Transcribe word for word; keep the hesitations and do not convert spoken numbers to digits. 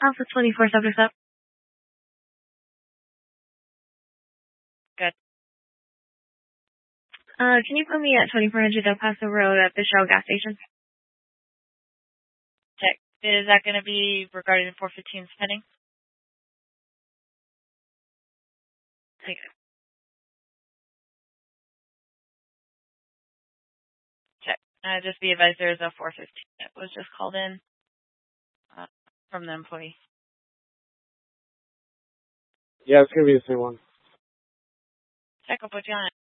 Alpha twenty-four, subject up. Good. Uh, can you put me at twenty-four hundred Del Paso Road at the Shell gas station? Check. Is that going to be regarding four fifteen spending? Take it. Check. Uh, just be advised there is a four fifteen that was just called in uh, from the employee. Yeah, it's going to be the same one. Check. I'll put you on it.